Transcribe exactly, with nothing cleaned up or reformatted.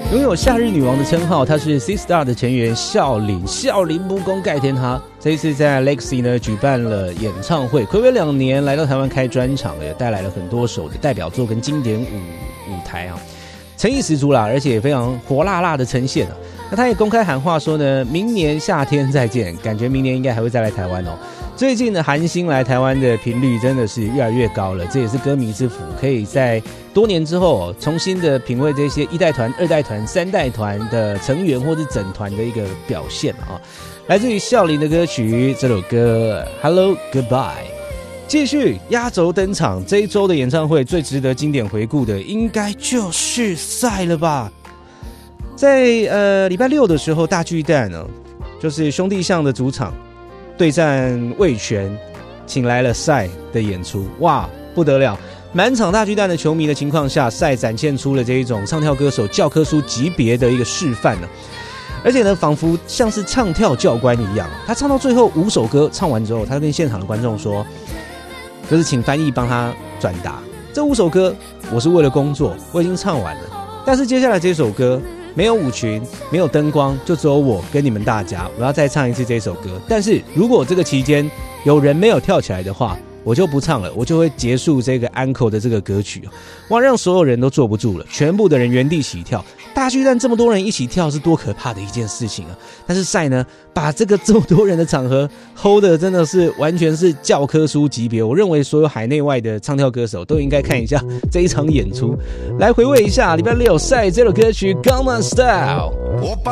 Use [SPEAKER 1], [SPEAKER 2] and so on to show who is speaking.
[SPEAKER 1] 拥有夏日女王的称号，她是 C Star 的成员孝琳，孝琳不攻盖天哈。这一次在 Legacy 呢举办了演唱会，睽违两年来到台湾开专场，也带来了很多首的代表作跟经典舞舞台啊，诚意十足啦，而且也非常火辣辣的呈现啊。那他也公开喊话说呢，明年夏天再见，感觉明年应该还会再来台湾哦。最近的韩星来台湾的频率真的是越来越高了，这也是歌迷之福，可以在多年之后、哦、重新的品味这些一代团、二代团、三代团的成员或是整团的一个表现啊。来自于孝琳的歌曲，这首歌 Hello Goodbye 继续压轴登场。这一周的演唱会最值得经典回顾的，应该就是赛了吧？在呃礼拜六的时候，大巨蛋呢，就是兄弟象的主场。对战味全，请来了赛的演出，哇，不得了！满场大巨蛋的球迷的情况下，赛展现出了这一种唱跳歌手教科书级别的一个示范呢。而且呢，仿佛像是唱跳教官一样，他唱到最后五首歌唱完之后，他跟现场的观众说，就是请翻译帮他转达，这五首歌我是为了工作，我已经唱完了，但是接下来这首歌。没有舞群，没有灯光，就只有我跟你们大家，我要再唱一次这首歌。但是如果这个期间有人没有跳起来的话，我就不唱了，我就会结束这个 encore 的这个歌曲。哇，让所有人都坐不住了，全部的人原地起跳。大巨蛋这么多人一起跳是多可怕的一件事情啊！但是赛呢，把这个这么多人的场合 hold 的真的是完全是教科书级别。我认为所有海内外的唱跳歌手都应该看一下这一场演出，来回味一下礼拜六赛这首歌曲《Gangnam Style》。